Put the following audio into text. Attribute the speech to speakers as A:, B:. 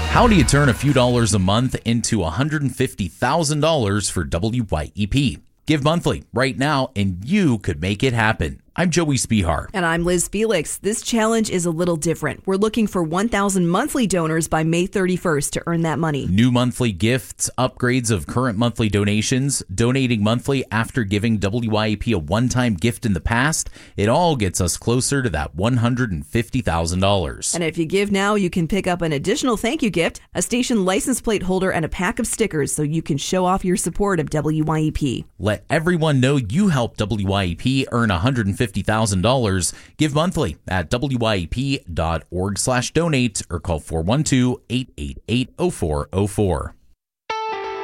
A: How do you turn a few dollars a month into $150,000 for WYEP? Give monthly right now and you could make it happen. I'm Joey Spihar.
B: And I'm Liz Felix. This challenge is a little different. We're looking for 1,000 monthly donors by May 31st to earn that money.
A: New monthly gifts, upgrades of current monthly donations, donating monthly after giving WYEP a one-time gift in the past. It all gets us closer to that $150,000.
B: And if you give now, you can pick up an additional thank you gift, a station license plate holder, and a pack of stickers so you can show off your support of WYEP.
A: Let everyone know you helped WYEP earn $150,000. Give monthly at wyep.org/donate or call 412-888-0404.